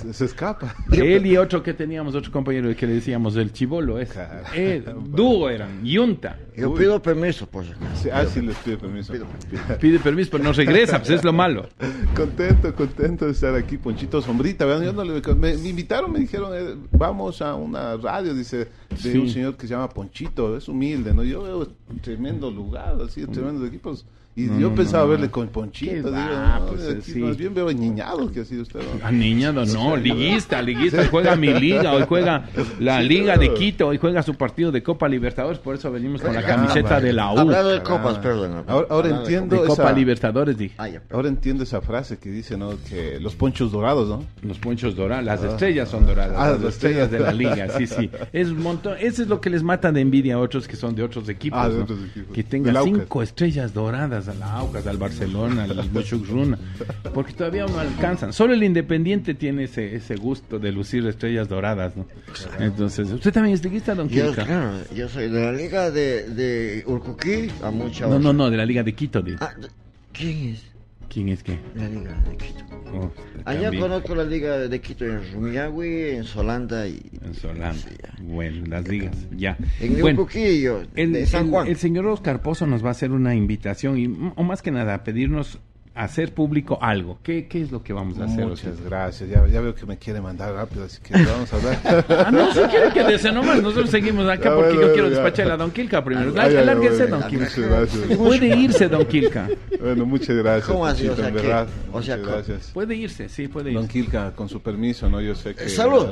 se escapa. Él y otro que teníamos, otro compañero que le decíamos el chibolo, dúo eran, yunta. Yo pido permiso, por si acaso. Sí, les pido permiso. Pide permiso, pero no regresa, pues es lo malo. Contento de estar aquí, Ponchito Sombrita. Vean, me invitaron, me dijeron, vamos a una radio, dice, de un señor que se llama Ponchito, es humilde, ¿no? Yo veo un tremendo lugar, así, tremendos equipos. Y yo pensaba verle con Ponchito, más bien veo niñado que ha sido usted. Niñado, no, liguista, juega mi liga, hoy juega la Liga de Quito, hoy juega su partido de Copa Libertadores, por eso venimos con la camiseta de la U. Hablando de copas, perdón. Ahora entiendo de Copa Libertadores, dije. Ahora entiendo esa frase que dice, ¿no? Que los ponchos dorados, ¿no? Los ponchos dorados, las estrellas son doradas, las estrellas de la liga, sí. Es un montón, eso es lo que les mata de envidia a otros que son de otros equipos, de ¿no? otros equipos. Que tengan 5 estrellas doradas al Aucas, al Barcelona, al Muchugruna, porque todavía no alcanzan. Solo el Independiente tiene ese gusto de lucir estrellas doradas, ¿no? Entonces, ¿usted también es liguista, don Quilca? Claro, yo soy de la liga de Urcuquí a mucha... No, de la Liga de Quito. ¿Quién es? ¿Quién es qué? La Liga de Quito. Allá conozco la Liga de Quito en Rumiñahui, en Solanda y... En Solanda. Sí, bueno, las ligas, ya. En Urcuquillo, de San Juan. El señor Oscar Pozo nos va a hacer una invitación o más que nada, pedirnos hacer público algo. ¿Qué es lo que vamos a hacer? Muchas gracias. Ya veo que me quiere mandar rápido, así que vamos a hablar. No, si quiere que desee nomás. Nosotros seguimos acá porque yo quiero despachar a don Quilca primero. Lárguese, don Quilca. Puede irse, don Quilca. Bueno, muchas gracias. ¿Cómo así? En verdad, muchas gracias. Puede irse, sí, puede irse. Don Quilca, con su permiso, ¿no? Yo sé que... Salud.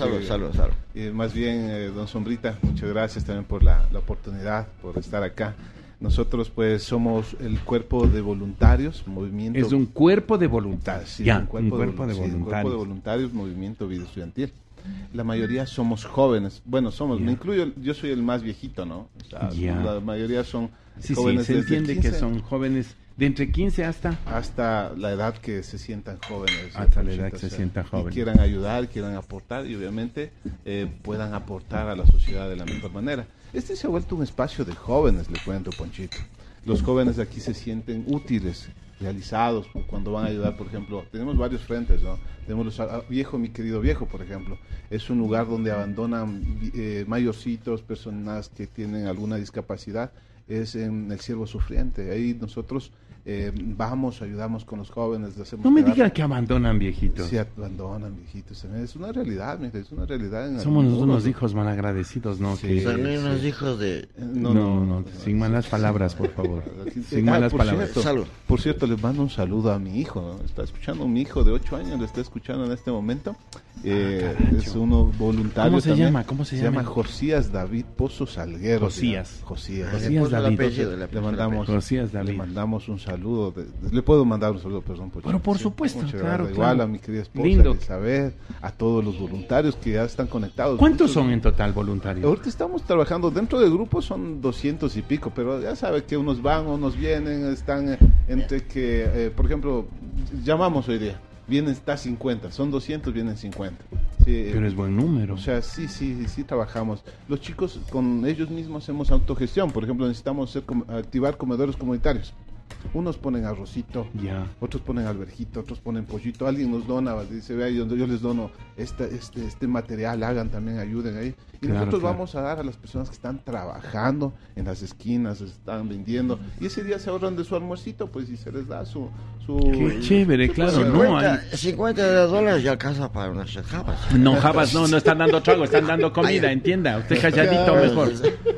Más bien, don Sombrita, muchas gracias también por la oportunidad, por estar acá. Nosotros pues somos el cuerpo de voluntarios, movimiento... Es un cuerpo de voluntarios. Sí, un cuerpo de voluntarios, movimiento vida estudiantil. La mayoría somos jóvenes. Bueno, me incluyo, yo soy el más viejito, ¿no? O sea, la mayoría son jóvenes. Sí, se entiende que son jóvenes de entre 15 hasta la edad que se sientan jóvenes. Hasta la edad que se sientan jóvenes. Y quieran ayudar, quieran aportar y obviamente puedan aportar a la sociedad de la mejor manera. Este se ha vuelto un espacio de jóvenes, le cuento, Ponchito. Los jóvenes de aquí se sienten útiles, realizados cuando van a ayudar. Por ejemplo, tenemos varios frentes, ¿no? Tenemos mi querido viejo, por ejemplo. Es un lugar donde abandonan mayorcitos, personas que tienen alguna discapacidad. Es en el Ciervo Sufriente. Ahí nosotros vamos, ayudamos con los jóvenes. No me digan que abandonan viejitos. Sí, abandonan viejitos. Es una realidad, es una realidad. Somos unos hijos malagradecidos, ¿no? Sí, son unos hijos de... No, sin malas palabras, por favor. Sin malas palabras. Por cierto, les mando un saludo a mi hijo, ¿no? Está escuchando, mi hijo de 8 años, le está escuchando en este momento. Es uno voluntario. ¿Cómo se también. llama? ¿Cómo se llama? Josías David Pozo Salguero. Josías David. Le mandamos un saludo. Le puedo mandar un saludo, perdón. Pero por supuesto, claro. Igual a mi querida esposa, Elizabeth, a todos los voluntarios que ya están conectados. ¿Cuántos son en total voluntarios? Ahorita estamos trabajando dentro del grupo, son 200 y pico, pero ya sabe que unos van, unos vienen, están entre que, por ejemplo, llamamos hoy día. Está 50, son 200, vienen 50. Sí, pero es buen número. O sea, sí trabajamos. Los chicos con ellos mismos hacemos autogestión. Por ejemplo, necesitamos activar comedores comunitarios. Unos ponen arrocito, otros ponen alberjito, otros ponen pollito. Alguien nos dona, dice, vea, yo les dono este material, hagan también, ayuden ahí. Y nosotros vamos a dar a las personas que están trabajando en las esquinas, están vendiendo. Y ese día se ahorran de su almuercito, pues, y se les da su Qué chévere, claro. 50 dólares ya alcanza para unas jabas. No, jabas no están dando trago, están dando comida, entienda. Usted calladito mejor.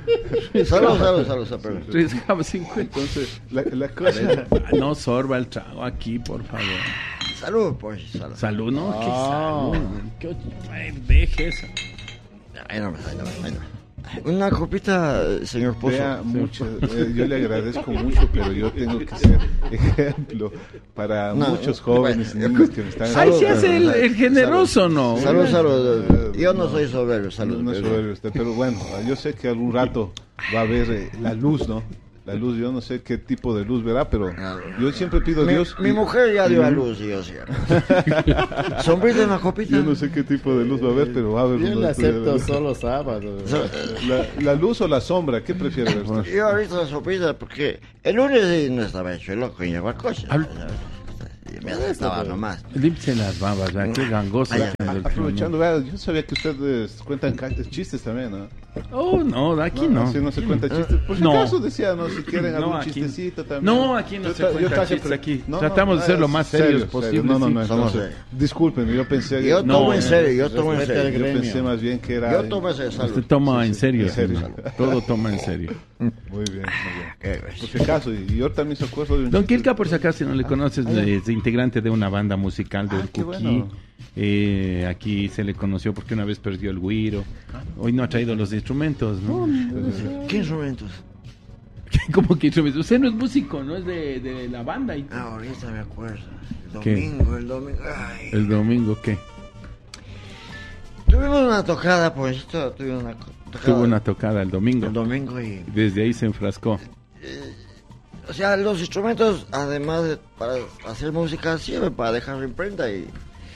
Salud. 3 jabas 50. Entonces, la cosa... No sorba el trago aquí, por favor. Salud, pues. Salud, ¿no? ¿Qué salud? Deje eso. Ahí no. Una copita, señor Pozo. Yo le agradezco mucho, pero yo tengo que ser ejemplo para muchos jóvenes y niños que me están... Ahí se hace el generoso, ¿no? Salud. Yo no soy soberbio, salud. No es soberbio usted, pero bueno, yo sé que algún rato va a haber la luz, ¿no? La luz, yo no sé qué tipo de luz verá, pero yo siempre pido a Dios... Mi mujer ya dio a luz, yo sí. Sombrita una copita. Yo no sé qué tipo de luz va a haber, pero va a haber... Yo la acepto solo sábado. ¿La luz o la sombra? ¿Qué prefiere ver? Yo ahorita la sombrita, porque el lunes no estaba hecho el loco y lleva cosas. me aceptaba nomás. Límpiese las babas, ¿verdad? Qué gangoso. Aprovechando, vea, yo sabía que ustedes cuentan chistes también, ¿no? Oh, no, aquí no. Así no se cuenta chistes. Por si acaso decía, ¿no? Si quieren algún aquí, chistecito también. No, aquí no se cuenta chistes, aquí. Tratamos de ser lo más serios posible. No. Disculpen, yo pensé... Yo tomo en serio. Yo pensé más bien que era... Yo tomo en serio. Usted toma en serio. Todo toma en serio. Muy bien. Por si acaso, y yo también se acuerdo de un Don chiste. Kilka, por si acaso, si no le conoces, es integrante de una banda musical de qué Urcuquí. bueno. Aquí se le conoció porque una vez perdió el güiro. Hoy no ha traído los instrumentos, ¿no? ¿Qué instrumentos? ¿Cómo que instrumentos? Usted no es músico, no es de la banda. Ahorita me acuerdo. ¿Qué? El domingo. Ay. ¿El domingo qué? Tuvimos una tocada, pues. Tuvimos una tocada. Tuvo una tocada el domingo. El domingo y... Desde ahí se enfrascó. O sea, los instrumentos, además de para hacer música, sirven para dejar imprenta y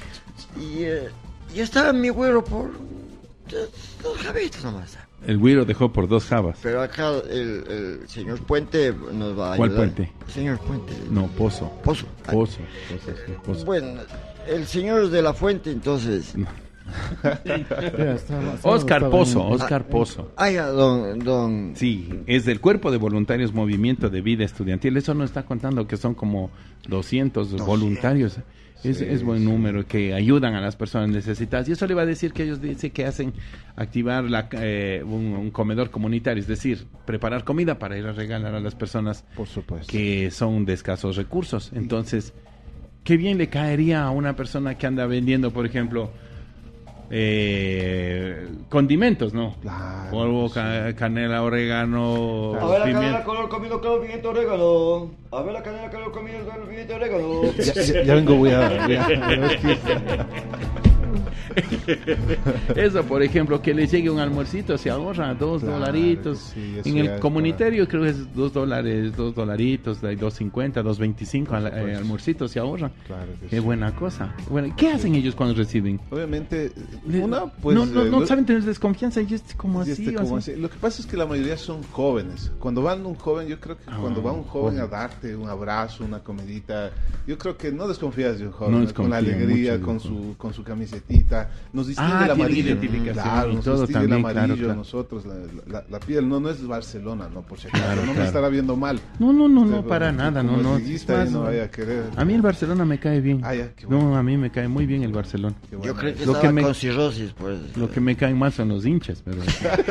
estaba mi güero por 2 javitos nomás. El güiro dejó por 2 jabas. Pero acá el señor Puente nos va a ayudar. ¿Cuál Puente? Señor Puente. No, Pozo. Pozo. Bueno, el señor de la Fuente, entonces... Oscar Pozo. Ya, don... Sí, es del Cuerpo de Voluntarios Movimiento de Vida Estudiantil. Eso no está contando que son como 200 voluntarios. Es buen número que ayudan a las personas necesitadas. Y eso le va a decir que ellos dicen que hacen activar un comedor comunitario, es decir, preparar comida para ir a regalar a las personas, por supuesto, que son de escasos recursos. Entonces, qué bien le caería a una persona que anda vendiendo, por ejemplo, condimentos, ¿no? Claro, polvo, canela, orégano, a ver la pimienta. canela, color comido, color pimiento, orégano. A ver la canela, color comido, color pimiento, orégano. Ya vengo, voy a... Eso, por ejemplo, que les llegue un almuercito, se ahorra $2. Sí, en el comunitario creo que es $2, $2, $2.50, $2.25 almuercito se ahorra. Claro que Qué sí. buena cosa. Bueno, ¿qué hacen ellos cuando reciben? Obviamente, Pues, no saben tener desconfianza, y es como así. Así. Lo que pasa es que la mayoría son jóvenes. Cuando van un joven, yo creo que cuando va un joven a darte un abrazo, una comidita, yo creo que no desconfías de un joven, con la alegría, con su camisetita. Nos distingue el amarillo. Identificación, Claro, nos todo distingue también, el amarillo, claro. Nosotros, la piel, no es Barcelona, no, por si acaso, no me estará viendo mal. No, para nada, no. Es más, no vaya a querer. A mí el Barcelona me cae bien. Qué bueno. No, a mí me cae muy bien el Barcelona. Bueno. Yo creo que Lo estaba que con cirrosis, pues. Lo que me caen más son los hinchas, pero...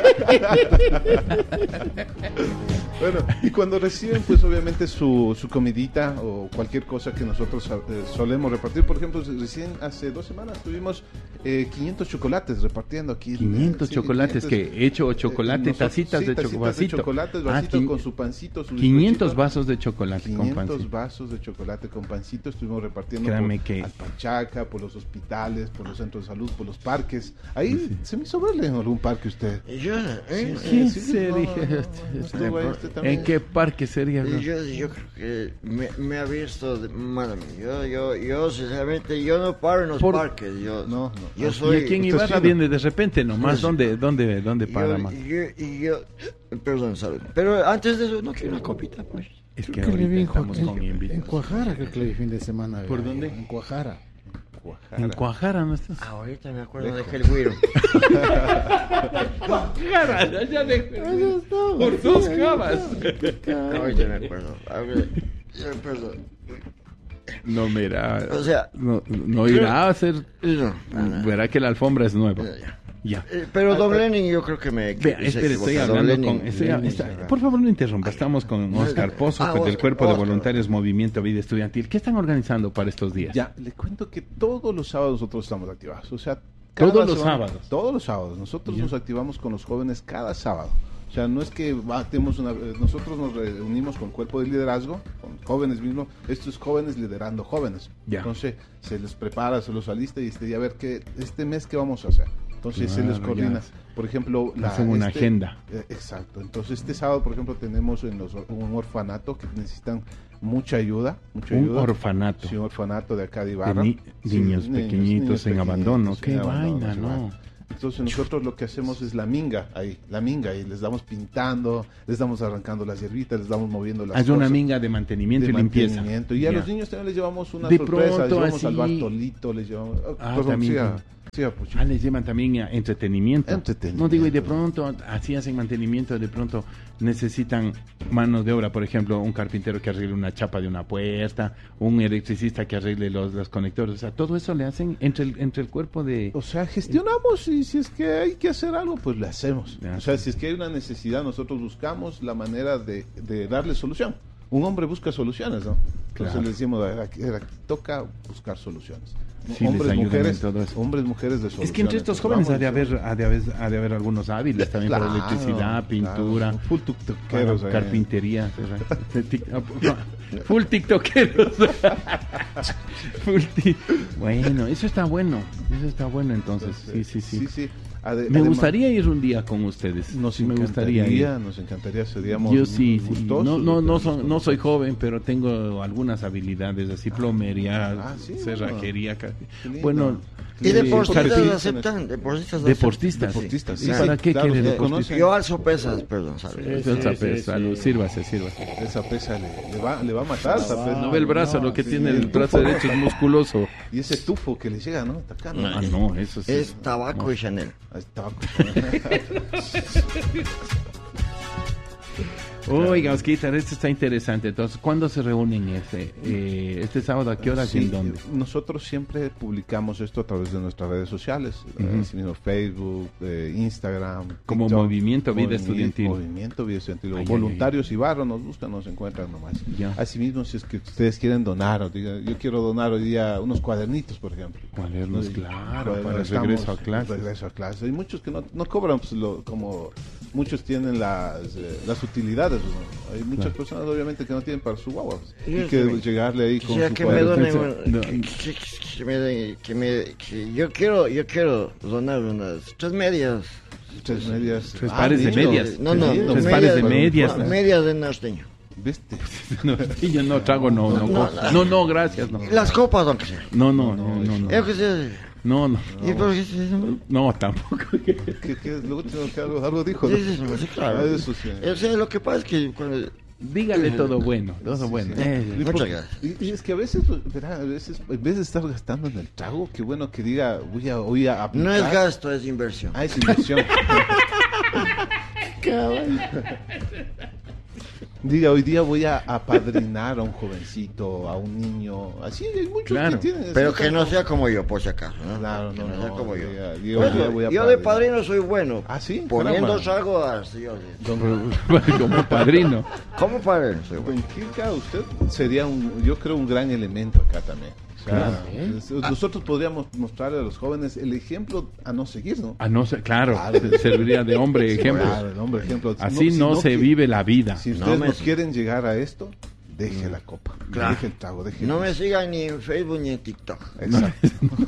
Bueno, y cuando reciben, pues obviamente su comidita o cualquier cosa que nosotros solemos repartir. Por ejemplo, recién hace 2 semanas tuvimos 500 chocolates repartiendo aquí. 500 chocolates, 500, que hecho chocolate, tacitas de chocolate, vasito con su pancito. 500 vasos de chocolate 500 vasos de chocolate con pancito. Estuvimos repartiendo al Panchaca, por los hospitales, por los centros de salud, por los parques. Ahí se me hizo verle en algún parque usted. ¿Qué sería? ¿En qué parque sería? Yo creo que me ha visto madre mía. Yo sinceramente yo no paro en los parques. Yo soy. ¿Y aquí en Ibarra viene de repente nomás? ¿Dónde para más? Perdón, salud. Pero antes de eso no quiero una copita, pues. Es que le vi en Cuajara, creo que le vi fin de semana. ¿Por dónde? En Cuajara. En Cuajara no estás. Ahorita me acuerdo de el güiro. Cuajara, ya dejé. Por 2 jabas. Ahorita me acuerdo. Perdón. No, mira. O sea, no irá a hacer. Verá que la alfombra es nueva. Ya. Pero Don Lenin yo creo que me... Espera, estoy hablando con... por favor, no interrumpa. Estamos con Oscar Pozo, del Cuerpo de Voluntarios Movimiento Vida Estudiantil. ¿Qué están organizando para estos días? Ya, le cuento que todos los sábados nosotros estamos activados. O sea, todos los sábados. Todos los sábados. Nosotros nos activamos con los jóvenes cada sábado. O sea, no es que nosotros nos reunimos con cuerpo de liderazgo, con jóvenes mismos, estos jóvenes liderando jóvenes. Ya. Entonces, se les prepara, se los alista y a ver este mes qué vamos a hacer. Entonces se les coordina, por ejemplo, hacen una agenda. Exacto. Entonces este sábado, por ejemplo, tenemos un orfanato que necesitan mucha ayuda. Un orfanato. Sí, un orfanato de acá de Ibarra. Niños pequeñitos en abandono. Qué vaina, ¿no? Entonces nosotros lo que hacemos es la minga, y les damos pintando, les damos arrancando las hierbitas, les damos moviendo las cosas. Hay una minga de mantenimiento y limpieza. Y a los niños también les llevamos una sorpresa, les llevamos al Bartolito, les llevamos... también. Les llevan también a entretenimiento. No digo, y de pronto así hacen mantenimiento, de pronto necesitan manos de obra, por ejemplo, un carpintero que arregle una chapa de una puerta, un electricista que arregle los conectores, o sea, todo eso le hacen entre el cuerpo de... O sea, gestionamos, y si es que hay que hacer algo, pues lo hacemos. O sea, si es que hay una necesidad, nosotros buscamos la manera de darle solución. Un hombre busca soluciones, ¿no? Entonces le decimos, toca buscar soluciones. Sí, hombres, mujeres de soluciones. Es que entre estos jóvenes ha de haber algunos hábiles también, claro, para electricidad, pintura, full tiktokeros, carpintería, full tiktokeros. Bueno, eso está bueno entonces. Sí. Me gustaría ir un día con ustedes. Nos encantaría, seríamos yo gustosos. No soy joven, pero tengo algunas habilidades así, plomería, cerrajería. Bueno, ¿y deportistas aceptan? Deportistas. Sí. ¿Para qué quieren deportistas? Yo alzo pesas, perdón. Salud, sírvase. Esa pesa le va a matar. No ve el brazo, lo que tiene el brazo derecho es musculoso. Y ese tufo que le llega, ¿no? No, eso sí. Es tabaco y Chanel. Oiga, Osquitar, esto está interesante. Entonces, ¿cuándo se reúnen este sábado? ¿A qué horas y en dónde? Nosotros siempre publicamos esto a través de nuestras redes sociales, así mismo Facebook, Instagram, como TikTok, Movimiento Vida Estudiantil. Movimiento Vida Estudiantil. Voluntarios Ibarra nos buscan, nos encuentran nomás. Asimismo, si es que ustedes quieren donar, yo quiero donar hoy día unos cuadernitos, por ejemplo. Cuadernos, claro, para el regreso a clase. Hay muchos que no cobran, pues, como muchos tienen las utilidades. ¿No? Hay muchas personas obviamente que no tienen para su guagua, y que llegarle ahí con su yo quiero donar unas 3 medias. 3 medias. 3 pares de medias. No, 3 pares de medias. Medias de norteño. ¿Viste? Yo no trago, no, gracias, no. Las copas, aunque sea. No. No. No, tampoco. ¿Qué? Luego algo dijo. Sí, claro. Eso sí. O sea, lo que pasa es que cuando... Dígale todo bueno. Muchas gracias. Y es que a veces, en vez de estar gastando en el trago, qué bueno que diga, voy a aplicar. No es gasto, es inversión. Es inversión. Diga, hoy día voy a apadrinar a un jovencito, a un niño, así hay muchos que tienen. Pero que no sea como yo, por si acaso, ¿no? Claro, no sea como yo. Yo de padrino soy bueno. ¿Ah, sí? Poniendo algo así. Como padrino. Como padrino soy bueno. Benfica, usted sería yo creo, un gran elemento acá también. Nosotros podríamos mostrarle a los jóvenes el ejemplo a no seguir, ¿no? Claro, serviría de hombre ejemplo. Claro, el hombre ejemplo. Así no se vive la vida. Si ustedes no quieren llegar a esto, deje la copa, deje el trago, no me sigan ni en Facebook ni en TikTok. Exacto.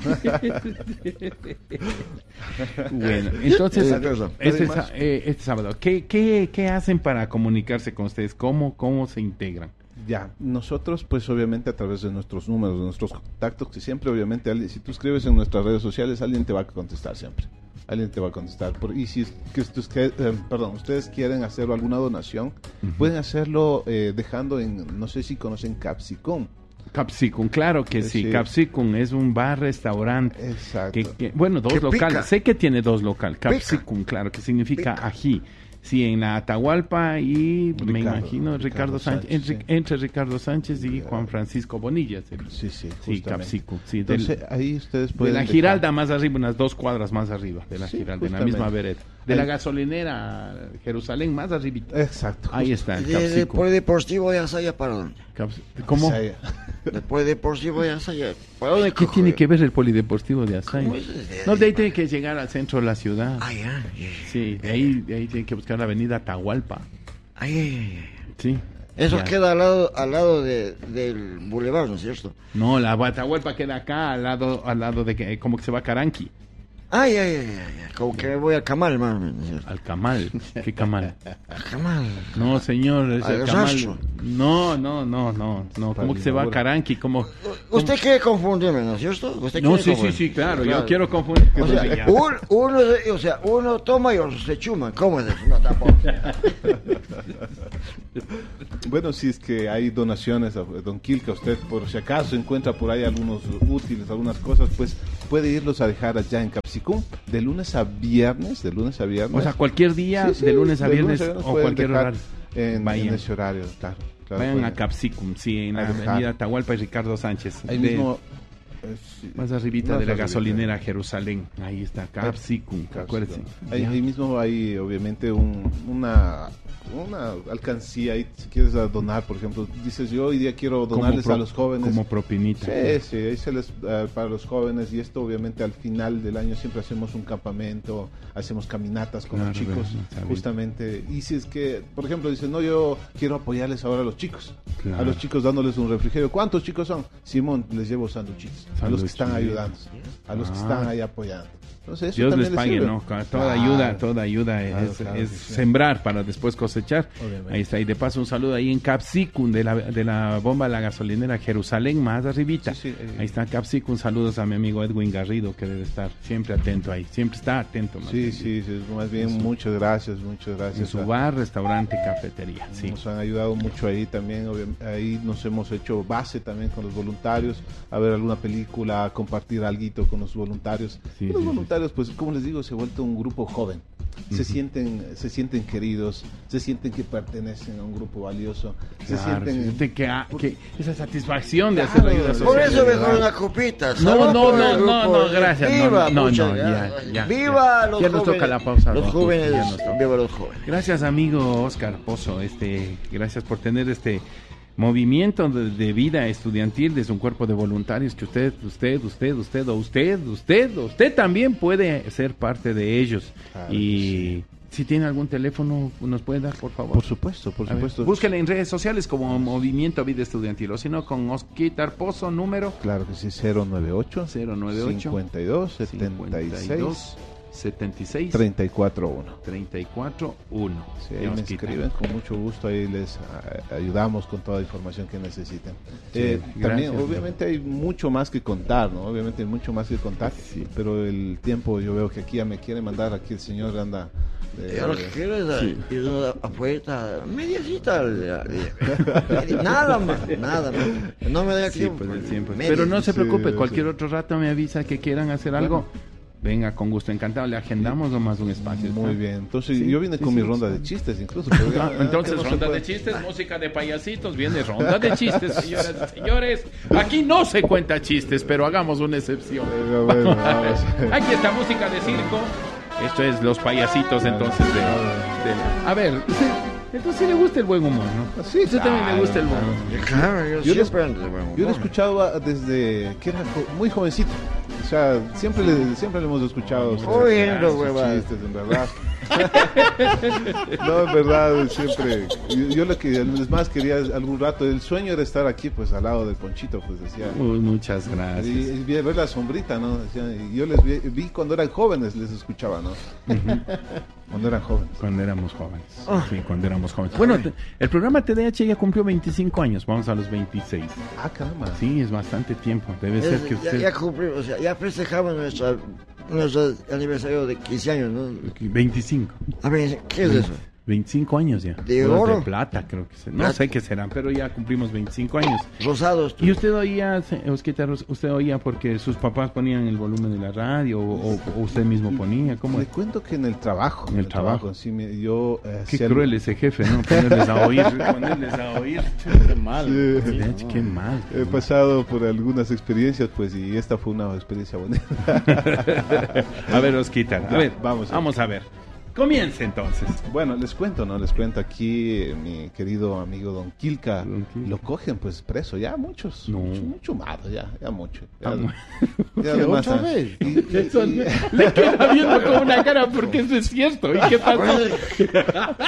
Bueno, entonces este sábado, ¿qué hacen para comunicarse con ustedes? ¿Cómo se integran? Ya, nosotros pues obviamente a través de nuestros números, de nuestros contactos, que siempre obviamente si tú escribes en nuestras redes sociales, alguien te va a contestar siempre. Y si es que ustedes quieren hacer alguna donación, pueden hacerlo dejando no sé si conocen Capsicum. Capsicum, claro que sí. Capsicum es un bar-restaurante. Exacto. Dos locales. Sé que tiene 2 locales. Capsicum, claro, que significa ají. Sí, en la Atahualpa y me imagino Ricardo Sánchez. Entre Ricardo Sánchez y Juan Francisco Bonilla. Sí, Capsicum. Sí, entonces ahí ustedes pueden... De la Giralda más arriba, unas 2 cuadras más arriba de la Giralda, en la misma vereda. De la gasolinera Jerusalén, más arribita. Exacto. Ahí está el Capsicum. ¿El polideportivo de Asaya para dónde? ¿Cómo? El polideportivo de Asaya. ¿Para dónde? ¿Qué tiene que ver el polideportivo de Asaya? No, de ahí tiene que llegar al centro de la ciudad. Sí, de ahí tiene que buscar la avenida Atahualpa. Sí. Eso queda al lado del bulevar, ¿no es cierto? No, la Atahualpa queda acá, al lado de que como que se va a Caranqui. Ay. Como que me voy al Camal, man. ¿Al Camal? ¿Qué Camal? Al Camal. No, señor, es el Camal. Rastro. No. ¿Cómo que se va a Caranqui? Usted quiere confundirme, ¿no es cierto? No, sí, claro. Yo quiero confundir. O sea, uno toma y otro se chuma. ¿Cómo es eso? No, tampoco. Bueno, si es que hay donaciones a don Quilca, usted por si acaso encuentra por ahí algunos útiles, algunas cosas, pues puede irlos a dejar allá en Capsicum de lunes a viernes. O sea, cualquier día, de lunes a viernes o cualquier horario. En ese horario, claro. Vayan a Capsicum, sí, en la avenida Atahualpa y Ricardo Sánchez. Ahí mismo... más arribita de la gasolinera Jerusalén. Ahí está, Capsicum, acuérdense. Ahí mismo hay obviamente una alcancía ahí, si quieres donar, por ejemplo, dices yo hoy día quiero donarles a los jóvenes como propinita. Sí, ahí se les para los jóvenes, y esto obviamente al final del año siempre hacemos un campamento, hacemos caminatas con los chicos, justamente, y si es que, por ejemplo, dicen, no, yo quiero apoyarles ahora a los chicos, a los chicos dándoles un refrigerio. ¿Cuántos chicos son? Simón, les llevo sándwiches, a los que están ayudando, a los que están ahí apoyando. Entonces, Dios les pague, ¿no? Toda ayuda es sembrar para después cosechar. Obviamente. Ahí está. Y de paso un saludo ahí en Capsicum de la bomba de la gasolinera Jerusalén, más arribita. Sí. Ahí está Capsicum. Saludos a mi amigo Edwin Garrido, que debe estar siempre atento ahí. Siempre está atento. Sí, más bien muchas gracias. En su bar, restaurante, cafetería. Sí. Nos han ayudado mucho ahí también. Ahí nos hemos hecho base también con los voluntarios, a ver alguna película, a compartir alguito con los voluntarios. Los voluntarios, pues como les digo, se ha vuelto un grupo joven. Se sienten queridos, se sienten que pertenecen a un grupo valioso, se sienten que esa satisfacción de hacer la ayuda social. Por eso mejor una copita. No, gracias. Viva, ya. Viva los jóvenes. Ya nos toca la pausa. Los jóvenes, viva los jóvenes. Gracias, amigo Oscar Pozo. Gracias por tener este movimiento de vida estudiantil desde un cuerpo de voluntarios que usted también puede ser parte de ellos. Y si tiene algún teléfono, ¿nos puede dar, por favor? Por supuesto. Búsquenle en redes sociales como Movimiento Vida Estudiantil, o si no, con Oscar Pozo, número. Claro que sí, 098 52 76 341. Sí, ahí me escriben con mucho gusto, ahí les ayudamos con toda la información que necesiten. También obviamente hay mucho más que contar, ¿no? Pero el tiempo, yo veo que aquí ya me quiere mandar, aquí el señor anda. Yo lo que quiero es ir afuera, mediacita, nada más. No me da tiempo. Pero no se preocupe, cualquier otro rato me avisa que quieran hacer algo. Venga, con gusto, encantado. Le agendamos nomás un espacio. Muy bien. Entonces, yo vine con mi ronda de chistes, incluso. Entonces, ronda de chistes, música de payasitos. Viene ronda de chistes, señoras y señores. Aquí no se cuenta chistes, pero hagamos una excepción. Bueno, aquí está música de circo. Esto es Los Payasitos, entonces. A ver, entonces sí le gusta el buen humor, ¿no? Sí, usted también le gusta el buen humor. Claro, yo lo he escuchado desde que era muy jovencito. O sea, siempre le hemos escuchado chistes, en verdad. No, en verdad, siempre. Yo lo que más quería algún rato, el sueño era estar aquí, pues al lado del Ponchito, pues decía. Muchas gracias. Y ver la sombrita, ¿no? Decía, y yo les vi cuando eran jóvenes, les escuchaba, ¿no? Cuando eran jóvenes. Cuando éramos jóvenes. Sí, cuando éramos jóvenes. Bueno, el programa TDH ya cumplió 25 años, vamos a los 26. Ah, caramba. Sí, es bastante tiempo. Debe ser que usted. Ya cumplimos, o sea, ya festejamos nuestro aniversario de 15 años, ¿no? 25. A ver, ¿qué es eso? 25 años ya. ¿De oro? De plata, creo que no sé qué serán, pero ya cumplimos 25 años. Rosados. ¿Y usted oía, Osquita, porque sus papás ponían el volumen de la radio o usted mismo ponía? ¿Cómo? Le cuento que en el trabajo. Sí, yo... qué cruel ese jefe, ¿no? Ponerles a oír. Qué mal. Sí. Qué mal. He pasado por algunas experiencias, pues, y esta fue una experiencia bonita. A ver, Osquita, vamos a ver. Comience entonces. Bueno, les cuento aquí, mi querido amigo Don Quilca, lo cogen pues preso, ya muchos, mucho más, ya mucho. Ya además, ¿otra vez? Le queda viendo con una cara porque eso es cierto. ¿Y qué pasa?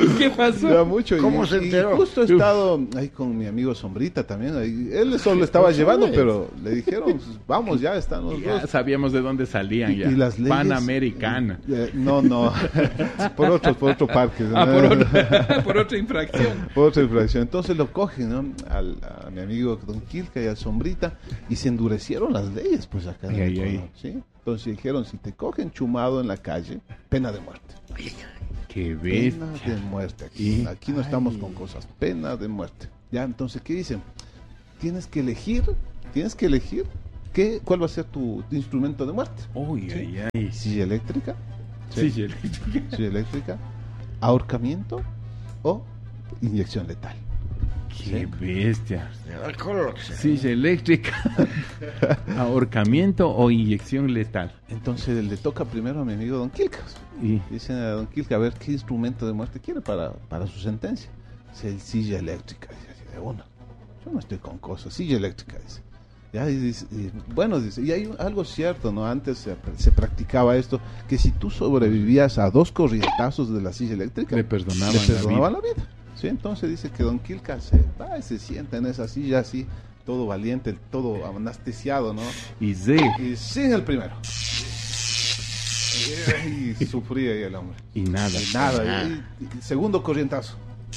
¿Qué pasó? Ya mucho. ¿Cómo y, se enteró? Y justo he estado ahí con mi amigo Sombrita también. Ahí. Él solo estaba llevando, pero le dijeron, pues, vamos, ya están los Ya dos. sabíamos de dónde salían ya. Y las leyes, Panamericana. No, por otro parque. Por otra infracción. Por otra infracción. Entonces lo cogen, ¿no? A mi amigo Don Quilca y al Sombrita, y se endurecieron las leyes, pues acá. en el Ecuador, ¿sí? Entonces dijeron, si te cogen chumado en la calle, pena de muerte. Qué Pena bestia. de muerte. Aquí no estamos con cosas. Pena de muerte. Ya, entonces, ¿qué dicen? Tienes que elegir cuál va a ser tu instrumento de muerte. Uy, ¿Sí? ay, ay. Silla eléctrica, Sí. silla eléctrica, ahorcamiento o inyección letal. Qué bestia. Alcohol o lo que sea. Silla eléctrica, ahorcamiento o inyección letal. Entonces le toca primero a mi amigo Don Quilcas. Y Dicen a Don Quilca a ver qué instrumento de muerte quiere para su sentencia. Dice, el silla eléctrica. Dice, así de una. Yo no estoy con cosas. Silla eléctrica, dice. Ya, dice, dice, y hay algo cierto, ¿no? Antes se practicaba esto, que si tú sobrevivías a 2 corrientazos de la silla eléctrica, Le perdonaban la vida. Sí, entonces dice que Don Quilca se va y se sienta en esa silla así, todo valiente, todo anestesiado, ¿no? y sí. Y sin el primero. Y sufría ahí el hombre. Y nada. Y nada. Y segundo corrientazo.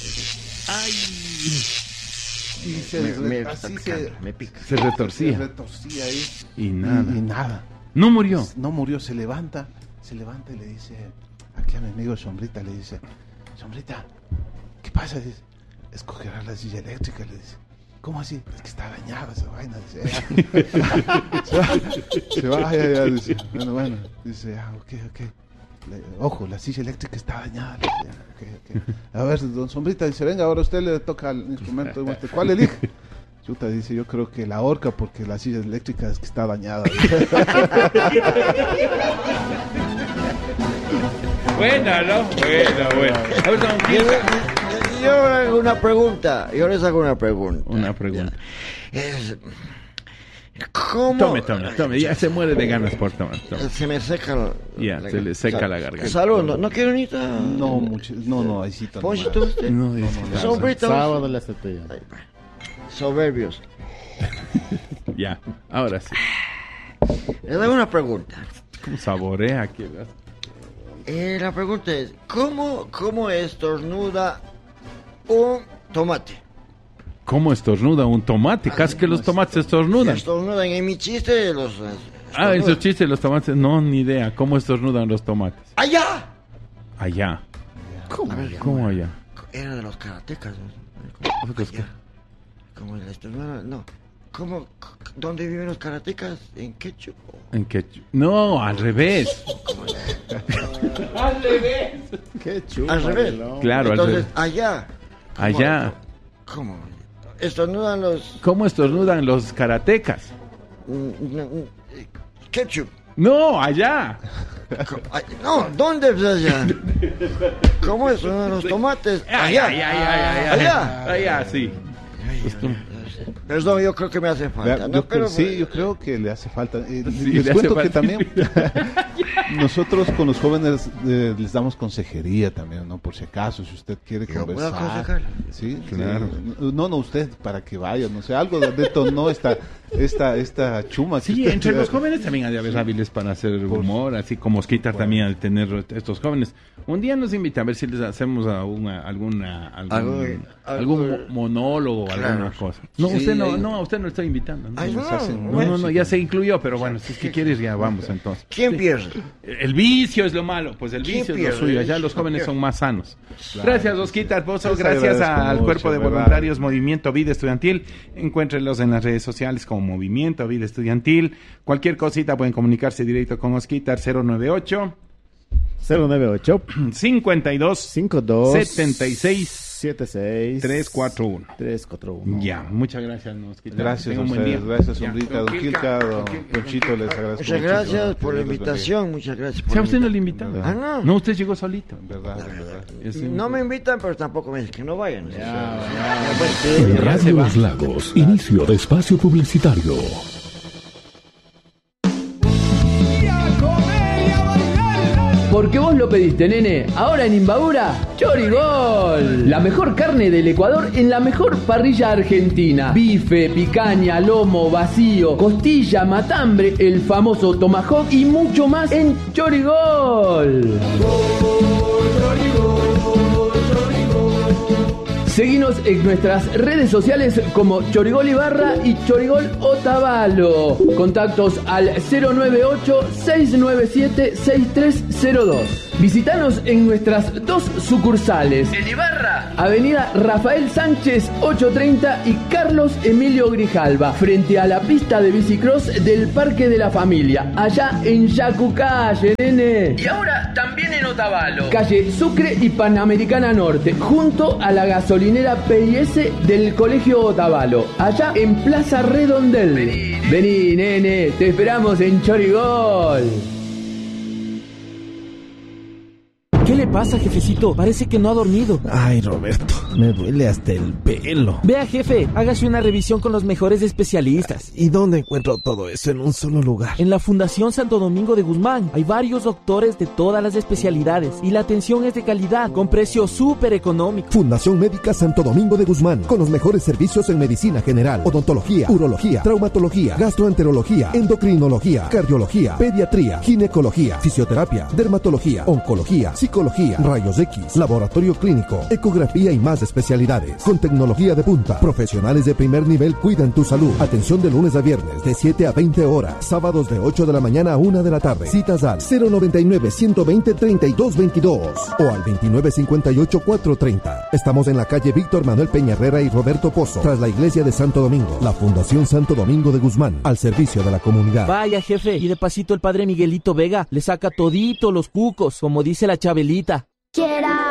Y Me pica. Se retorcía. se retorcía ahí. Y nada. Y nada. No murió. No murió, se levanta y le dice, aquí a mi amigo Sombrita le dice, Sombrita, ¿qué pasa? Dice, escogerá la silla eléctrica, le dice. ¿Cómo así? Es que está dañada esa vaina, dice. Se va, ya, dice. Bueno, dice, ok. Ojo, la silla eléctrica está dañada. Okay. A ver, don Sombrita dice, venga, ahora usted le toca el instrumento de muerte. ¿Cuál elige? Chuta dice, yo creo que la horca, porque la silla eléctrica es que está dañada. Buena, ¿no? Buena. A ver, don Quilca. Yo les hago una pregunta. Una pregunta. ¿Cómo? Tome. Ya se muere de ganas por tomar. Tome. Se me seca Ya, se le seca la garganta. Salud, no quiero ni tan... No, ahí sí. Ponchito usted. No, Sombrita. Sábado la estrategia. Soberbios. Ya, ahora sí. Les hago una pregunta. ¿Cómo saborea aquí? La pregunta es, ¿cómo estornuda un tomate? ¿Cómo estornuda un tomate? Casi que los tomates estornudan. Estornudan. En mi chiste los... En sus chistes los tomates, no, ni idea. ¿Cómo estornudan los tomates? ¡Allá! Allá. ¿Cómo? ¿Cómo allá? Era de los karatecas. ¿Otros qué? ¿Cómo el estornudo? No. ¿Cómo? ¿Dónde viven los karatecas? ¿En Quechua? ¿En qué? No, al revés. Al revés. Qué chulo. Al revés. Claro, al Entonces, revés. allá. Allá. ¿Cómo? Estornudan los... ¿Cómo estornudan los karatecas? Ketchup. No, allá. No, ¿dónde es allá? ¿Cómo estornudan los tomates? Allá. Allá, sí. Perdón, yo creo que me hace falta. ¿no? Yo creo que le hace falta. Sí, Les le cuento hace que falta. también nosotros con los jóvenes les damos consejería también, ¿no? Por si acaso, si usted quiere Yo puedo conversar. aconsejar. Sí, Claro. sí. No, usted, para que vaya, no sé, algo de detonó esta chuma. que Sí, usted- entre los jóvenes también ha de haber hábiles para hacer humor, así como Osquitar también al tener estos jóvenes. Un día nos invita a ver si les hacemos algún monólogo o alguna cosa. No, Sí, usted ahí- no, usted no está invitando. ¿no? Ay, nos hacen- No, ya se incluyó, pero bueno, si es que quieres ya vamos entonces. ¿Quién pierde? El vicio es lo malo, pues el ¿Quién vicio es lo pierde? suyo, allá los jóvenes son más sanos. Gracias, Osquitar Pozo, Les gracias agradezco al mucho, Cuerpo de de verdad. Voluntarios Movimiento Vida Estudiantil. Encuéntrenlos en las redes sociales como Movimiento Vida Estudiantil. Cualquier cosita pueden comunicarse directo con Osquitar 098 098 52 52 76 76 341. 341. Ya, muchas gracias, Osquitar. Gracias Tenga a un buen ustedes, día. gracias, Ya, Sombrita, don Quilca, don Ponchito, les agradezco Muchas mucho, gracias ¿no? por Que la Dios les invitación. Muchas gracias por ¿Sea la usted no el invitación. invitado? Ah, no. No, usted llegó solito. bendiga. Verdad. No me invitan, pero tampoco me dicen que no vayan. Radio Los Lagos, inicio de espacio publicitario. Porque vos lo pediste, nene. Ahora en Imbabura, Chorigol. La mejor carne del Ecuador en la mejor parrilla argentina. Bife, picaña, lomo, vacío, costilla, matambre, el famoso tomahawk y mucho más en Chorigol. Seguinos en nuestras redes sociales como Chorigol Ibarra y Chorigol Otavalo. Contactos al 098-697-6302. Visítanos en nuestras dos sucursales. En Ibarra, Avenida Rafael Sánchez 830 y Carlos Emilio Grijalva, frente a la pista de bicicross del Parque de la Familia, allá en Yacucalle, nene. Y ahora también en Otavalo, calle Sucre y Panamericana Norte, junto a la gasolinera PIS del Colegio Otavalo, allá en Plaza Redondel. Vení, nene, te esperamos en Chorigol. ¿Qué le pasa, jefecito? Parece que no ha dormido. Ay, Roberto, me duele hasta el pelo. Vea, jefe, hágase una revisión con los mejores especialistas. ¿Y dónde encuentro todo eso en un solo lugar? En la Fundación Santo Domingo de Guzmán. Hay varios doctores de todas las especialidades y la atención es de calidad, con precios súper económicos. Fundación Médica Santo Domingo de Guzmán, con los mejores servicios en medicina general, odontología, urología, traumatología, gastroenterología, endocrinología, cardiología, pediatría, ginecología, fisioterapia, dermatología, oncología, psicología, rayos X, laboratorio clínico, ecografía y más especialidades. Con tecnología de punta, profesionales de primer nivel cuidan tu salud. Atención de lunes a viernes de 7 a 20 horas, sábados de 8 de la mañana a 1 de la tarde. Citas al 099-120-3222 o al 2958-430. Estamos en la calle Víctor Manuel Peña Herrera y Roberto Pozo, tras la iglesia de Santo Domingo. La Fundación Santo Domingo de Guzmán, al servicio de la comunidad. Vaya, jefe, y de pasito el padre Miguelito Vega le saca todito los cucos, como dice la Chabelita. Quiera